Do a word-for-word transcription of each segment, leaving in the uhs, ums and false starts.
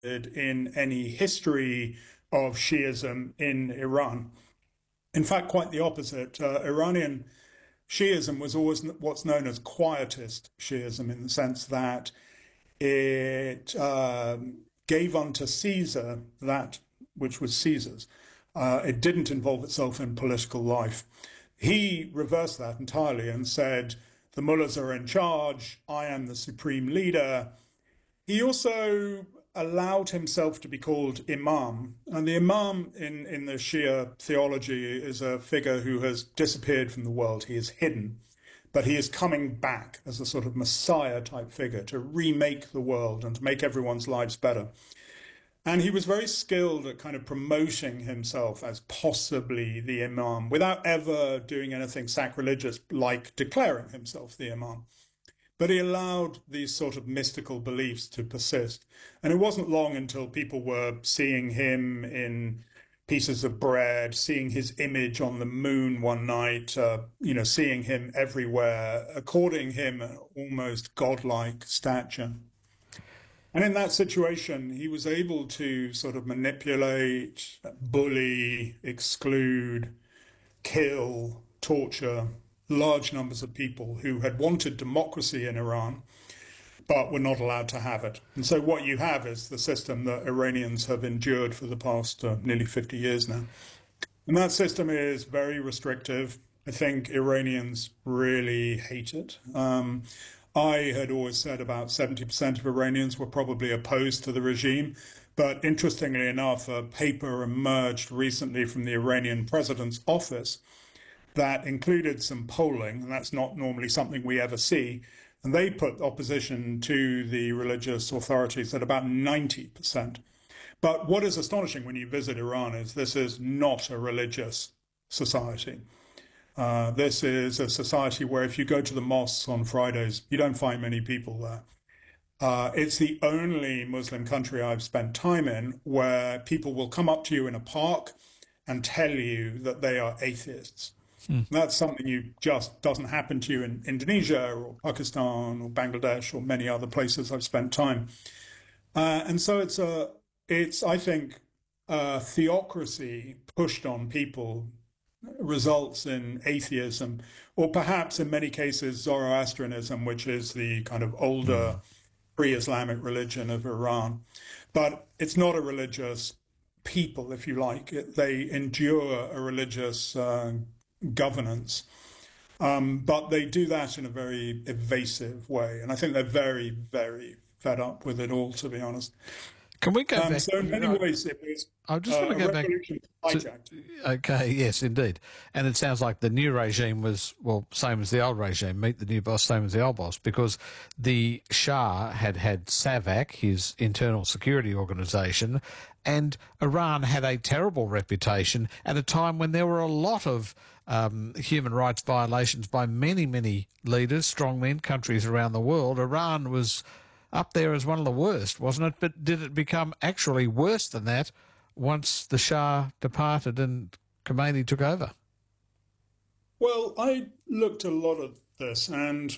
in any history of Shiism in Iran. In fact, quite the opposite. Uh, Iranian Shiism was always what's known as quietist Shiism, in the sense that it um, gave unto Caesar that which was Caesar's. Uh, it didn't involve itself in political life. He reversed that entirely and said, the mullahs are in charge, I am the supreme leader. He also allowed himself to be called imam. And the imam in, in the Shia theology is a figure who has disappeared from the world. He is hidden, but he is coming back as a sort of messiah type figure to remake the world and to make everyone's lives better. And he was very skilled at kind of promoting himself as possibly the imam without ever doing anything sacrilegious like declaring himself the imam. But he allowed these sort of mystical beliefs to persist. And it wasn't long until people were seeing him in pieces of bread, seeing his image on the moon one night, uh, you know, seeing him everywhere, according him an almost godlike stature. And in that situation, he was able to sort of manipulate, bully, exclude, kill, torture large numbers of people who had wanted democracy in Iran, but were not allowed to have it. And so what you have is the system that Iranians have endured for the past uh, nearly fifty years now. And that system is very restrictive. I think Iranians really hate it. Um, I had always said about seventy percent of Iranians were probably opposed to the regime. But interestingly enough, a paper emerged recently from the Iranian president's office that included some polling, and that's not normally something we ever see. And they put opposition to the religious authorities at about ninety percent. But what is astonishing when you visit Iran is this is not a religious society. Uh, this is a society where if you go to the mosques on Fridays, you don't find many people there. Uh, it's the only Muslim country I've spent time in where people will come up to you in a park and tell you that they are atheists. Hmm. That's something you just doesn't happen to you in Indonesia or Pakistan or Bangladesh or many other places I've spent time. Uh, and so it's, a, it's I think, a theocracy pushed on people results in atheism, or perhaps in many cases Zoroastrianism, which is the kind of older pre-Islamic religion of Iran. But it's not a religious people, if you like. It, they endure a religious uh, governance, um, but they do that in a very evasive way. And I think they're very, very fed up with it all, to be honest. Can we go um, back? So in many ways, it was I just uh, want to go a back. hijacked. To, okay, yes, indeed. And it sounds like the new regime was, well, same as the old regime. Meet the new boss, same as the old boss, because the Shah had had SAVAK, his internal security organisation, and Iran had a terrible reputation at a time when there were a lot of um, human rights violations by many, many leaders, strongmen, countries around the world. Iran was up there as one of the worst, wasn't it? But did it become actually worse than that once the Shah departed and Khomeini took over? Well, I looked a lot at this, and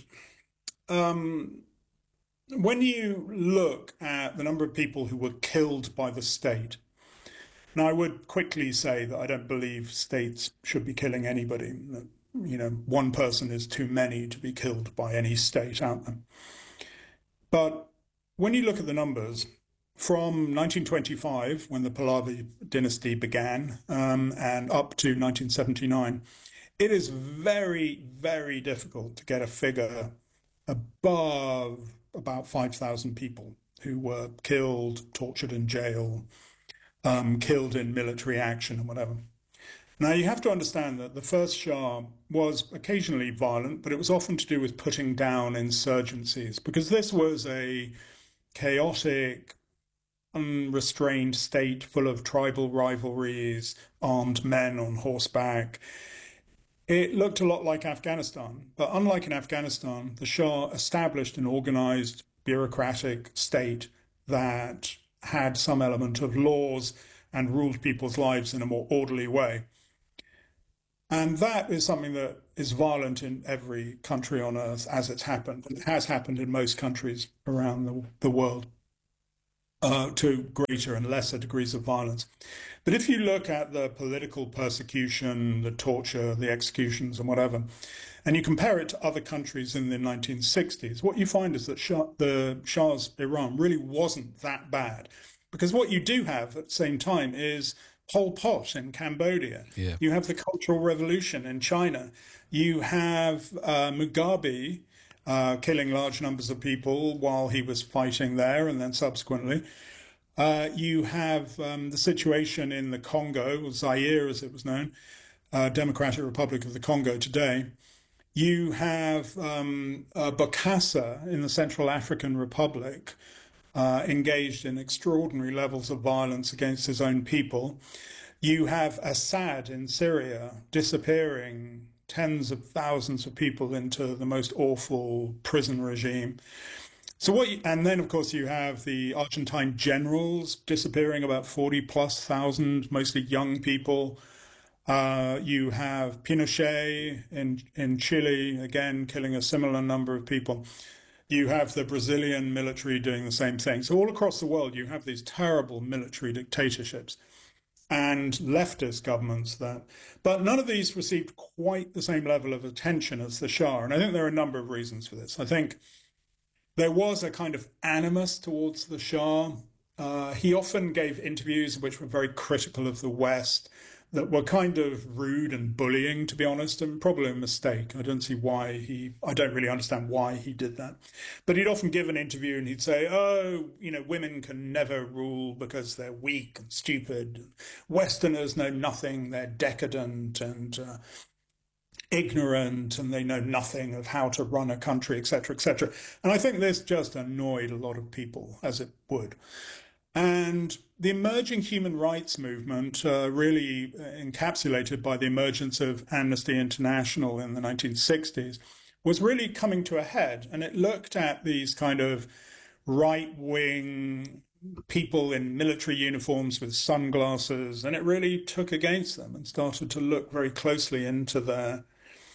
um, when you look at the number of people who were killed by the state, and I would quickly say that I don't believe states should be killing anybody. You know, one person is too many to be killed by any state out there. But when you look at the numbers, from nineteen twenty-five, when the Pahlavi dynasty began, um, and up to nineteen seventy-nine, it is very, very difficult to get a figure above about five thousand people who were killed, tortured in jail, um, killed in military action and whatever. Now, you have to understand that the first Shah was occasionally violent, but it was often to do with putting down insurgencies, because this was a chaotic, unrestrained state full of tribal rivalries, armed men on horseback. It looked a lot like Afghanistan, but unlike in Afghanistan, the Shah established an organized bureaucratic state that had some element of laws and ruled people's lives in a more orderly way. And that is something that is violent in every country on earth as it's happened. And it has happened in most countries around the, the world. uh, to greater and lesser degrees of violence. But if you look at the political persecution, the torture, the executions, and whatever, and you compare it to other countries in the nineteen sixties, what you find is that Shah, the Shah's Iran really wasn't that bad. Because what you do have at the same time is Pol Pot in Cambodia. Yeah. You have the Cultural Revolution in China. You have uh, Mugabe uh, killing large numbers of people while he was fighting there, and then subsequently. Uh, you have um, the situation in the Congo, or Zaire as it was known, uh, Democratic Republic of the Congo today. You have um, uh, Bokassa in the Central African Republic, uh, engaged in extraordinary levels of violence against his own people. You have Assad in Syria disappearing tens of thousands of people into the most awful prison regime. So what, you, and then of course you have the Argentine generals disappearing about forty plus thousand, mostly young people. Uh, you have Pinochet in in Chile, again killing a similar number of people. You have the Brazilian military doing the same thing. So all across the world, you have these terrible military dictatorships and leftist governments that, but none of these received quite the same level of attention as the Shah. And I think there are a number of reasons for this. I think there was a kind of animus towards the Shah. Uh, he often gave interviews which were very critical of the West, that were kind of rude and bullying, to be honest, and probably a mistake. I don't see why he, I don't really understand why he did that. But he'd often give an interview and he'd say, oh, you know, women can never rule because they're weak and stupid. Westerners know nothing, they're decadent and uh, ignorant, and they know nothing of how to run a country, et cetera, et cetera. And I think this just annoyed a lot of people, as it would. And the emerging human rights movement, uh, really encapsulated by the emergence of Amnesty International in the nineteen sixties, was really coming to a head. And it looked at these kind of right-wing people in military uniforms with sunglasses, and it really took against them and started to look very closely into their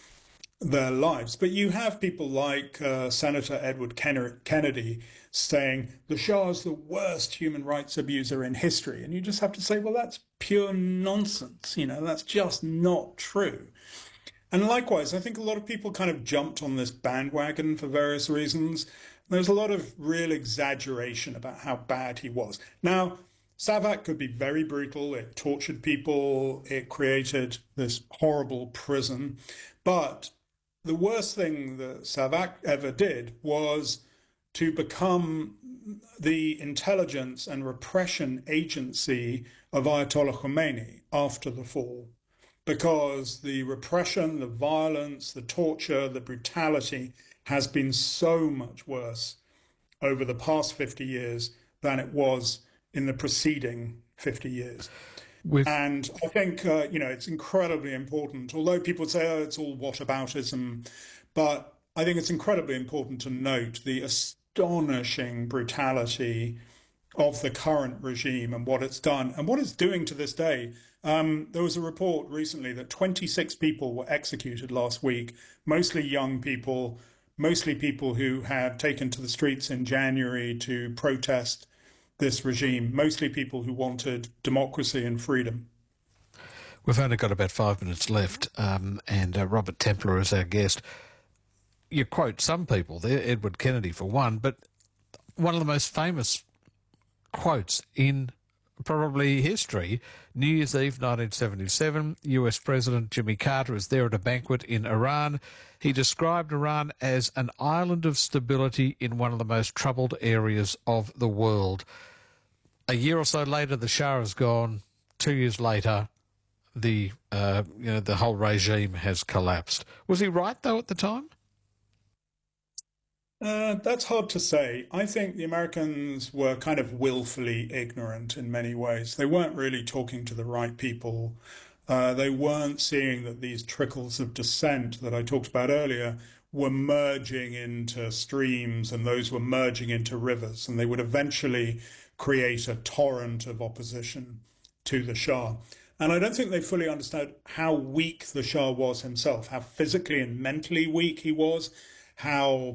their lives. But you have people like uh, Senator Edward Kennedy saying the Shah is the worst human rights abuser in history. And you just have to say, well, that's pure nonsense. You know, that's just not true. And likewise, I think a lot of people kind of jumped on this bandwagon for various reasons. There's a lot of real exaggeration about how bad he was. Now, SAVAK could be very brutal. It tortured people. It created this horrible prison. But the worst thing that SAVAK ever did was to become the intelligence and repression agency of Ayatollah Khomeini after the fall, because the repression, the violence, the torture, the brutality has been so much worse over the past fifty years than it was in the preceding fifty years. With... And I think, uh, you know, it's incredibly important, although people say, oh, it's all whataboutism, but I think it's incredibly important to note the astonishing brutality of the current regime and what it's done and what it's doing to this day. Um, there was a report recently that twenty-six people were executed last week, mostly young people, mostly people who had taken to the streets in January to protest this regime, mostly people who wanted democracy and freedom. We've only got about five minutes left, um, and uh, Robert Templer is our guest. You quote some people there, Edward Kennedy for one, but one of the most famous quotes in probably history, New Year's Eve nineteen seventy-seven, U S President Jimmy Carter is there at a banquet in Iran. He described Iran as an island of stability in one of the most troubled areas of the world. A year or so later, the Shah is gone. Two years later, the uh, you know the whole regime has collapsed. Was he right, though, at the time? Uh, that's hard to say. I think the Americans were kind of willfully ignorant in many ways. They weren't really talking to the right people. Uh, they weren't seeing that these trickles of dissent that I talked about earlier were merging into streams, and those were merging into rivers, and they would eventually create a torrent of opposition to the Shah. And I don't think they fully understood how weak the Shah was himself, how physically and mentally weak he was, how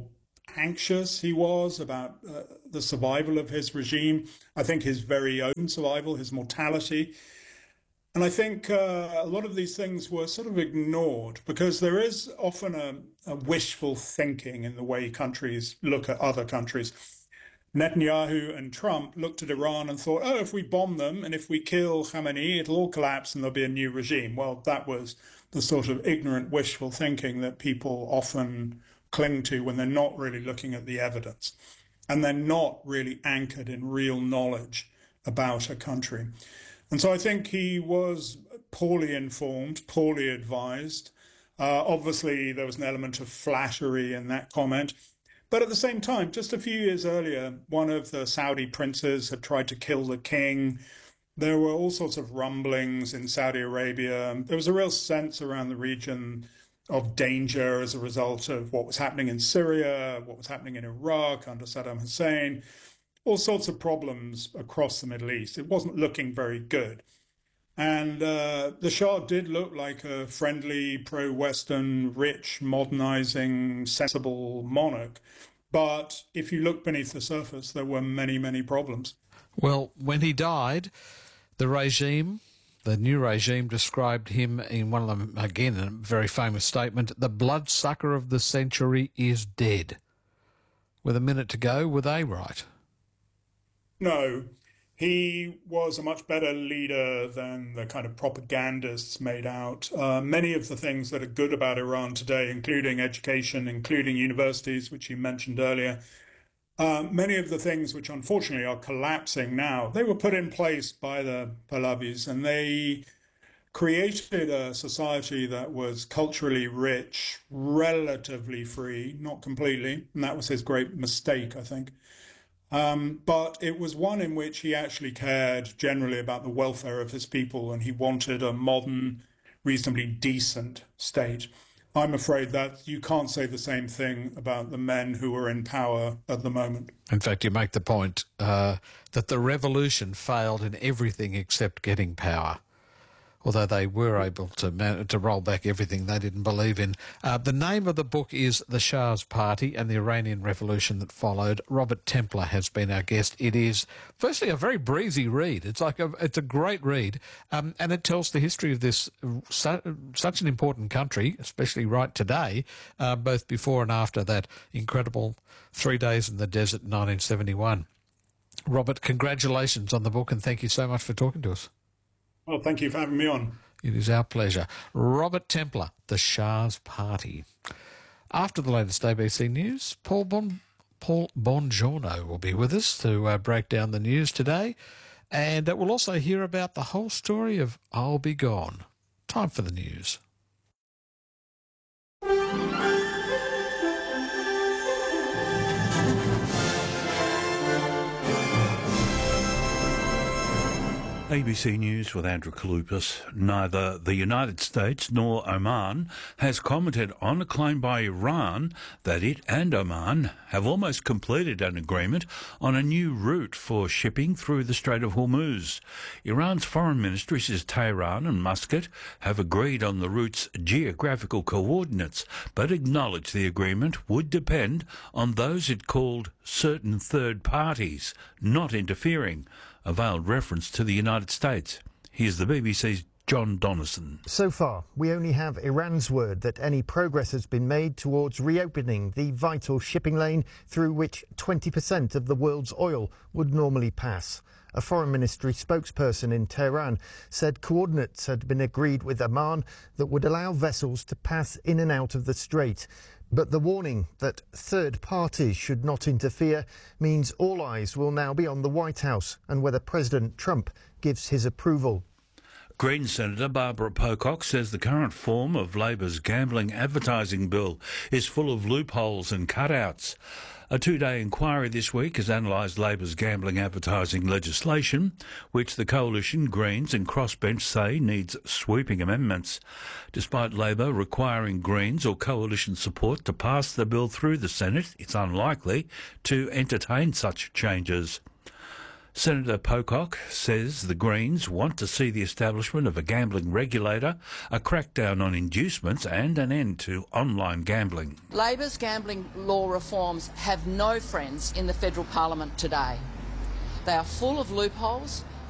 anxious he was about uh, the survival of his regime. I think his very own survival, his mortality. And I think uh, a lot of these things were sort of ignored because there is often a, a wishful thinking in the way countries look at other countries. Netanyahu and Trump looked at Iran and thought, oh, if we bomb them and if we kill Khamenei, it'll all collapse and there'll be a new regime. Well, that was the sort of ignorant, wishful thinking that people often cling to when they're not really looking at the evidence and they're not really anchored in real knowledge about a country. And so I think he was poorly informed, poorly advised. Uh, obviously, there was an element of flattery in that comment. But at the same time, just a few years earlier, one of the Saudi princes had tried to kill the king. There were all sorts of rumblings in Saudi Arabia. There was a real sense around the region of danger as a result of what was happening in Syria, what was happening in Iraq under Saddam Hussein, all sorts of problems across the Middle East. It wasn't looking very good. And uh, the Shah did look like a friendly, pro-Western, rich, modernizing, sensible monarch. But if you look beneath the surface, there were many, many problems. Well, when he died, the regime, the new regime, described him in one of them, again, a very famous statement, the bloodsucker of the century is dead. With a minute to go, were they right? No. He was a much better leader than the kind of propagandists made out. Uh, many of the things that are good about Iran today, including education, including universities, which you mentioned earlier, uh, many of the things which unfortunately are collapsing now, they were put in place by the Pahlavis, and they created a society that was culturally rich, relatively free, not completely, and that was his great mistake, I think. Um, but it was one in which he actually cared generally about the welfare of his people, and he wanted a modern, reasonably decent state. I'm afraid that you can't say the same thing about the men who are in power at the moment. In fact, you make the point uh, that the revolution failed in everything except getting power, although they were able to man- to roll back everything they didn't believe in. Uh, the name of the book is The Shah's Party and the Iranian Revolution That Followed. Robert Templer has been our guest. It is, firstly, a very breezy read. It's like a, it's a great read, um, and it tells the history of this su- such an important country, especially right today, uh, both before and after that incredible three days in the desert in nineteen seventy-one. Robert, congratulations on the book, and thank you so much for talking to us. Well, thank you for having me on. It is our pleasure. Robert Templer, The Shah's Party. After the latest A B C News, Paul Bon, Paul Bongiorno will be with us to uh, break down the news today. And uh, we'll also hear about the whole story of I'll Be Gone. Time for the news. A B C News with Andrew Kalupas. Neither the United States nor Oman has commented on a claim by Iran that it and Oman have almost completed an agreement on a new route for shipping through the Strait of Hormuz. Iran's foreign ministry says Tehran and Muscat have agreed on the route's geographical coordinates, but acknowledged the agreement would depend on those it called certain third parties not interfering. A veiled reference to the United States. Here's the B B C's John Donnison. So far, we only have Iran's word that any progress has been made towards reopening the vital shipping lane through which twenty percent of the world's oil would normally pass. A foreign ministry spokesperson in Tehran said coordinates had been agreed with Oman that would allow vessels to pass in and out of the strait. But the warning that third parties should not interfere means all eyes will now be on the White House and whether President Trump gives his approval. Green Senator Barbara Pocock says the current form of Labor's gambling advertising bill is full of loopholes and cutouts. A two-day inquiry this week has analysed Labor's gambling advertising legislation, which the Coalition, Greens and Crossbench say needs sweeping amendments. Despite Labor requiring Greens or Coalition support to pass the bill through the Senate, it's unlikely to entertain such changes. Senator Pocock says the Greens want to see the establishment of a gambling regulator, a crackdown on inducements and an end to online gambling. Labor's gambling law reforms have no friends in the federal parliament today. They are full of loopholes